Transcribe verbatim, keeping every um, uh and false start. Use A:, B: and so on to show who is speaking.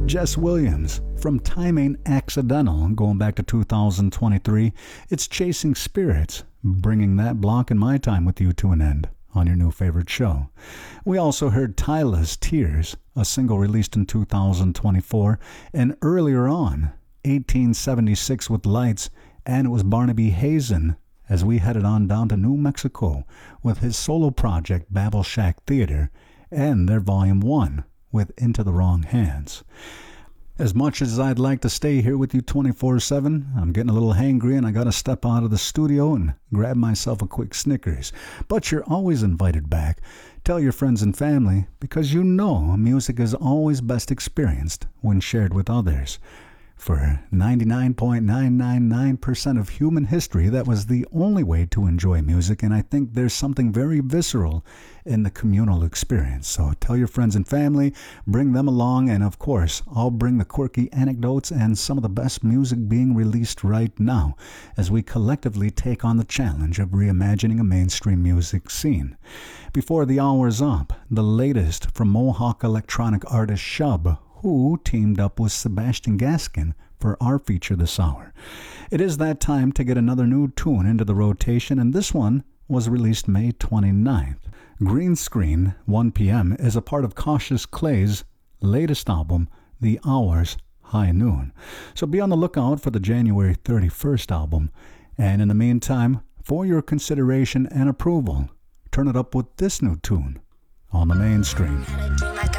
A: Jess Williams from Time Ain't Accidental, going back to two thousand twenty-three. It's Chasing Spirits, bringing that block in my time with you to an end on your new favorite show. We also heard Tyla's Tears, a single released in two thousand twenty-four, and earlier on, eighteen seventy-six with Lights, and it was Barnaby Hazen as we headed on down to New Mexico with his solo project Babel Shack Theater and their Volume one with Into the Wrong Hands. As much as I'd like to stay here with you twenty-four seven, I'm getting a little hangry and I gotta step out of the studio and grab myself a quick Snickers. But you're always invited back. Tell your friends and family, because you know music is always best experienced when shared with others. For ninety-nine point nine nine nine percent of human history, that was the only way to enjoy music, and I think there's something very visceral in the communal experience. So tell your friends and family, bring them along, and of course, I'll bring the quirky anecdotes and some of the best music being released right now as we collectively take on the challenge of reimagining a mainstream music scene. Before the hour's up, the latest from Mohawk electronic artist Shub, who teamed up with Sebastian Gaskin for our feature this hour. It is that time to get another new tune into the rotation, and this one was released May twenty-ninth. Green Screen, one p.m., is a part of Cautious Clay's latest album, The Hours, High Noon. So be on the lookout for the January thirty-first album. And in the meantime, for your consideration and approval, turn it up with this new tune on the mainstream.